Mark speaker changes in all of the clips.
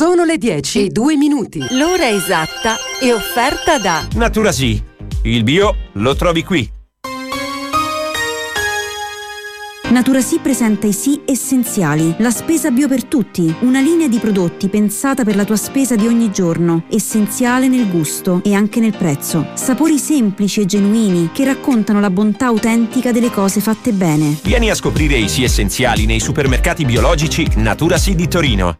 Speaker 1: Sono le 10:02.
Speaker 2: L'ora esatta è offerta da
Speaker 3: Naturasì. Il bio lo trovi qui.
Speaker 4: Naturasì presenta i Sì Essenziali, la spesa bio per tutti, una linea di prodotti pensata per la tua spesa di ogni giorno, essenziale nel gusto e anche nel prezzo. Sapori semplici e genuini che raccontano la bontà autentica delle cose fatte bene.
Speaker 3: Vieni a scoprire i Sì Essenziali nei supermercati biologici Naturasì di Torino.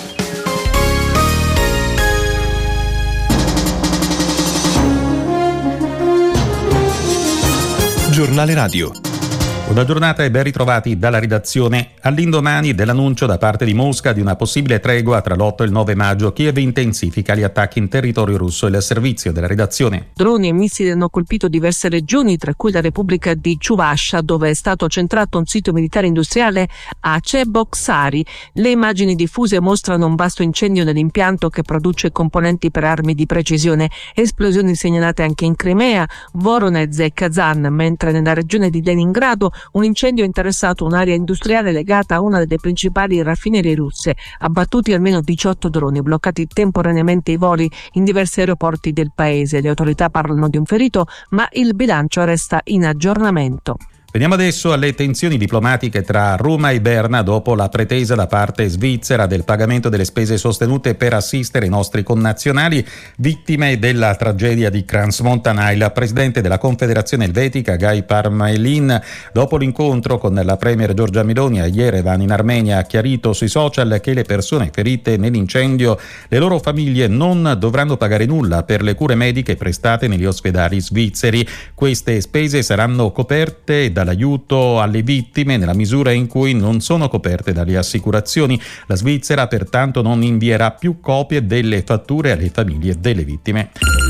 Speaker 5: Giornale Radio.
Speaker 6: Buona giornata e ben ritrovati dalla redazione. All'indomani dell'annuncio da parte di Mosca di una possibile tregua tra l'8 e il 9 maggio, Kiev intensifica gli attacchi in territorio russo. Il servizio della redazione.
Speaker 7: Droni e missili hanno colpito diverse regioni, tra cui la Repubblica di Ciuvascia, dove è stato centrato un sito militare industriale a Cheboksary. Le immagini diffuse mostrano un vasto incendio nell'impianto che produce componenti per armi di precisione. Esplosioni segnalate anche in Crimea, Voronezh e Kazan, mentre nella regione di Leningrado un incendio ha interessato un'area industriale legata a una delle principali raffinerie russe. Abbattuti almeno 18 droni, bloccati temporaneamente i voli in diversi aeroporti del paese. Le autorità parlano di un ferito, ma il bilancio resta in aggiornamento.
Speaker 6: Veniamo adesso alle tensioni diplomatiche tra Roma e Berna dopo la pretesa da parte svizzera del pagamento delle spese sostenute per assistere i nostri connazionali vittime della tragedia di Crans-Montana. Il presidente della Confederazione Elvetica, Guy Parmelin, dopo l'incontro con la premier Giorgia Meloni a Yerevan in Armenia, ha chiarito sui social che le persone ferite nell'incendio, le loro famiglie non dovranno pagare nulla per le cure mediche prestate negli ospedali svizzeri. Queste spese saranno coperte dall'aiuto alle vittime nella misura in cui non sono coperte dalle assicurazioni. La Svizzera pertanto non invierà più copie delle fatture alle famiglie delle vittime.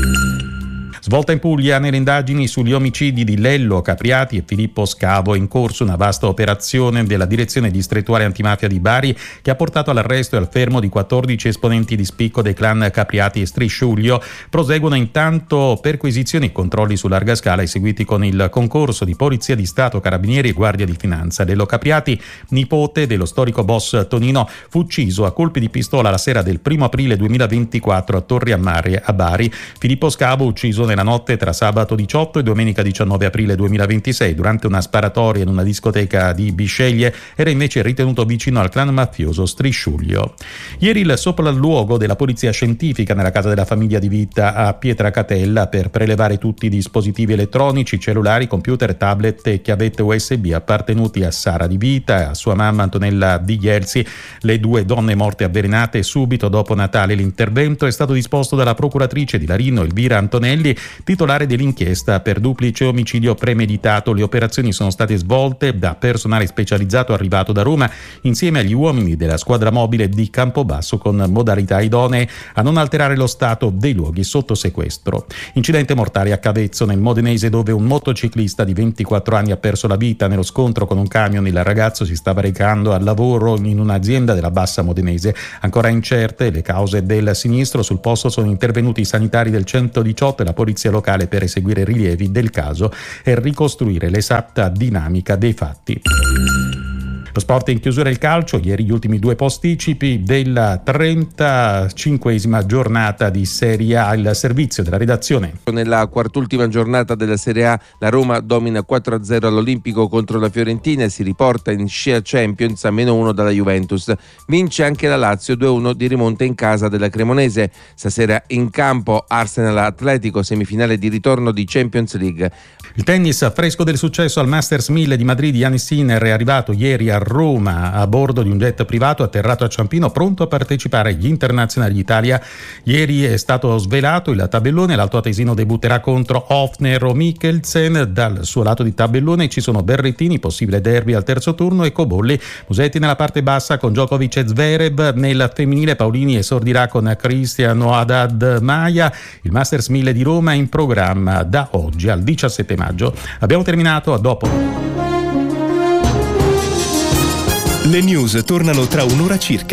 Speaker 6: Svolta in Puglia nelle indagini sugli omicidi di Lello Capriati e Filippo Scavo. È in corso una vasta operazione della Direzione Distrettuale Antimafia di Bari che ha portato all'arresto e al fermo di 14 esponenti di spicco dei clan Capriati e Strisciuglio. Proseguono intanto perquisizioni e controlli su larga scala eseguiti con il concorso di Polizia di Stato, Carabinieri e Guardia di Finanza. Lello Capriati, nipote dello storico boss Tonino, fu ucciso a colpi di pistola la sera del 1 aprile 2024 a Torri a Mare a Bari. Filippo Scavo, ucciso nella notte tra sabato 18 e domenica 19 aprile 2026 durante una sparatoria in una discoteca di Bisceglie, era invece ritenuto vicino al clan mafioso Strisciuglio. Ieri il sopralluogo della polizia scientifica nella casa della famiglia Di Vita a Pietracatella per prelevare tutti i dispositivi elettronici, cellulari, computer, tablet e chiavette USB appartenuti a Sara Di Vita e a sua mamma Antonella Di Ghelsi, le due donne morte avvelenate subito dopo Natale. L'intervento è stato disposto dalla procuratrice di Larino Elvira Antonelli, titolare dell'inchiesta per duplice omicidio premeditato. Le operazioni sono state svolte da personale specializzato arrivato da Roma insieme agli uomini della squadra mobile di Campobasso con modalità idonee a non alterare lo stato dei luoghi sotto sequestro. Incidente mortale a Cavezzo nel Modenese, dove un motociclista di 24 anni ha perso la vita nello scontro con un camion. Il ragazzo si stava recando al lavoro in un'azienda della Bassa Modenese. Ancora incerte le cause del sinistro, sul posto sono intervenuti i sanitari del 118 e la polizia locale per eseguire rilievi del caso e ricostruire l'esatta dinamica dei fatti. Lo sport in chiusura il calcio, ieri gli ultimi due posticipi della 35esima giornata di Serie A, il servizio della redazione.
Speaker 8: Nella quartultima giornata della Serie A la Roma domina 4-0 all'Olimpico contro la Fiorentina e si riporta in scia Champions a -1 dalla Juventus. Vince anche la Lazio 2-1 di rimonta in casa della Cremonese. Stasera in campo Arsenal-Atletico, semifinale di ritorno di Champions League.
Speaker 6: Il tennis, fresco del successo al Masters 1000 di Madrid, Jannik Sinner è arrivato ieri a Roma a bordo di un jet privato atterrato a Ciampino, pronto a partecipare agli internazionali d'Italia. Ieri è stato svelato il tabellone, l'altoatesino debutterà contro Hofner o Mikkelsen. Dal suo lato di tabellone ci sono Berrettini, possibile derby al terzo turno, e Cobolli. Musetti nella parte bassa con Djokovic e Zverev. Nel femminile Paolini esordirà con Cristiano Haddad Maia. Il Masters 1000 di Roma è in programma da oggi al 17 maggio. Abbiamo terminato, a dopo.
Speaker 5: Le news tornano tra un'ora circa.